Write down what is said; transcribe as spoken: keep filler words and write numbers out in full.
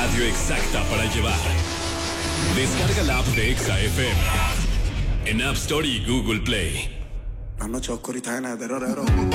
radio exacta para llevar. Descarga la app de Exa F M en App Store y Google Play. La noche oscurita llena de terror.